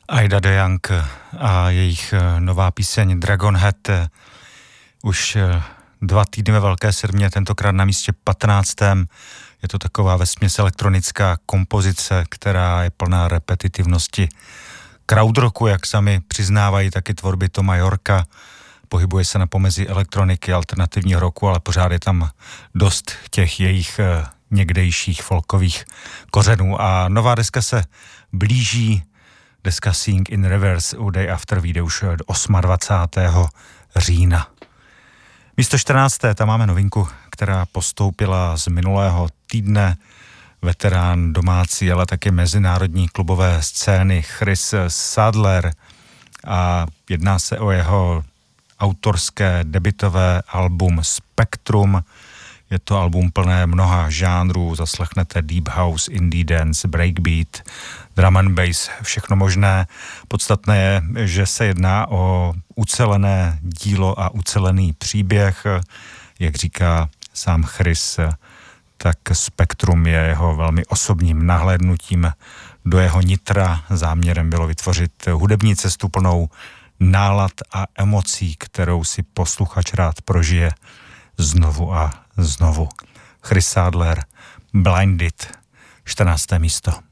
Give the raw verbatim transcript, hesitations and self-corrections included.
Ida de Young a jejich nová píseň Dragonhead už dva týdny ve Velké Srmě, tentokrát na místě patnáctém. Je to taková vesměs elektronická kompozice, která je plná repetitivnosti crowdrocku, jak sami přiznávají, taky tvorby Toma Yorka. Pohybuje se na pomezí elektroniky, alternativního roku, ale pořád je tam dost těch jejich někdejších folkových kořenů. A nová deska se blíží, deska Seeing in Reverse u Day After vyjde už dvacátého osmého října. Místo čtrnácté tam máme novinku, která postoupila z minulého týdne. Veterán domácí, ale také mezinárodní klubové scény Chris Sadler, a jedná se o jeho autorské debutové album Spectrum. Je to album plné mnoha žánrů, zaslechnete deep house, indie dance, breakbeat, drum and bass, všechno možné. Podstatné je, že se jedná o ucelené dílo a ucelený příběh, jak říká sám Chris, tak Spektrum je jeho velmi osobním nahlédnutím do jeho nitra. Záměrem bylo vytvořit hudební cestu plnou nálad a emocí, kterou si posluchač rád prožije znovu a znovu. Chris Sadler, Blinded, čtrnácté místo.